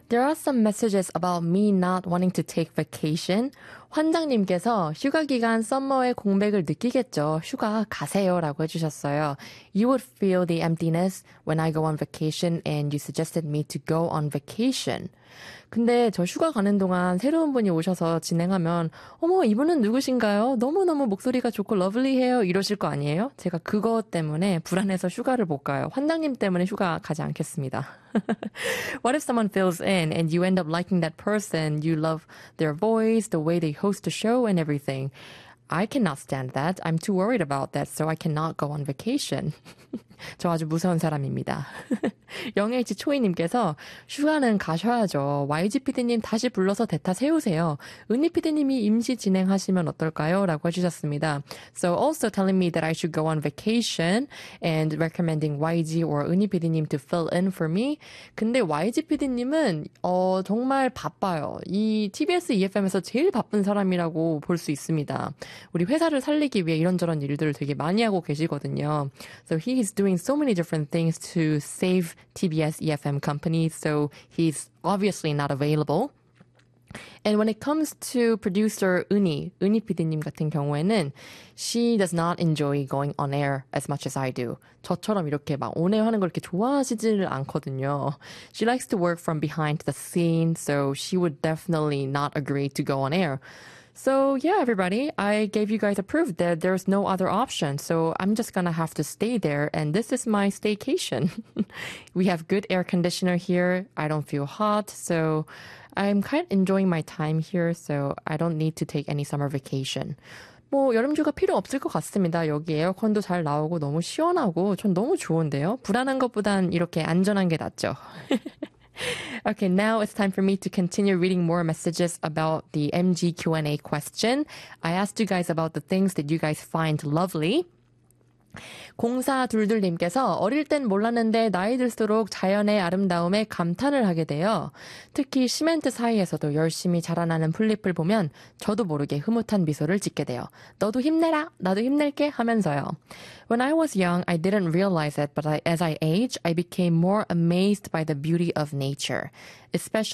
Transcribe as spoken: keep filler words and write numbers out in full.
There are some messages about me not wanting to take vacation. 환장님께서 휴가 기간 썸머의 공백을 느끼겠죠. 휴가 가세요 라고 해주셨어요. You would feel the emptiness when I go on vacation and you suggested me to go on vacation. 근데 저 휴가 가는 동안 새로운 분이 오셔서 진행하면 어머 이분은 누구신가요? 너무너무 목소리가 좋고 러블리해요 이러실 거 아니에요? 제가 그것 때문에 불안해서 휴가를 못 가요. 환장님 때문에 휴가 가지 않겠습니다. What if someone fills in and you end up liking that person? You love their voice, the way they host the show and everything. I cannot stand that. I'm too worried about that, so I cannot go on vacation. 저 아주 무서운 사람입니다. 영에이치 초이님께서 휴가는 가셔야죠. 와이지 피디님 다시 불러서 대타 세우세요. 은희 피디님이 임시 진행하시면 어떨까요? 라고 해주셨습니다. So also telling me that I should go on vacation and recommending 와이지 or 은희 피디님 to fill in for me. 근데 와이지 피디님은 어, 정말 바빠요. 이 티비에스 이에프엠에서 제일 바쁜 사람이라고 볼 수 있습니다. 우리 회사를 살리기 위해 이런저런 일들을 되게 많이 하고 계시거든요. So he is doing so many different things to save 티비에스 이에프엠 company, so he's obviously not available. And when it comes to producer 은희, 은희 피디님 같은 경우에는 she does not enjoy going on air as much as I do. 저처럼 이렇게 막 on-air 하는 걸 이렇게 좋아하시지를 않거든요. She likes to work from behind the scene, so she would definitely not agree to go on air. So yeah, everybody, I gave you guys a proof that there's no other option. So I'm just gonna have to stay there, and this is my staycation. We have good air conditioner here. I don't feel hot, so I'm kind of enjoying my time here. So I don't need to take any summer vacation. 뭐 여름휴가 필요 없을 것 같습니다. 여기 에어컨도 잘 나오고 너무 시원하고 전 너무 좋은데요. 불안한 것보단 이렇게 안전한 게 낫죠. Okay, now it's time for me to continue reading more messages about the M G Q and A question. I asked you guys about the things that you guys find lovely. 공사둘둘님께서 어릴 땐 몰랐는데 나이 들수록 자연의 아름다움에 감탄을 하게 돼요. 특히 시멘트 사이에서도 열심히 자라나는 풀잎을 보면 저도 모르게 흐뭇한 미소를 짓게 돼요. 너도 힘내라, 나도 힘낼게 하면서요. When I was young, I didn't realize it, but I, as I age, I became more amazed by the beauty of nature, especially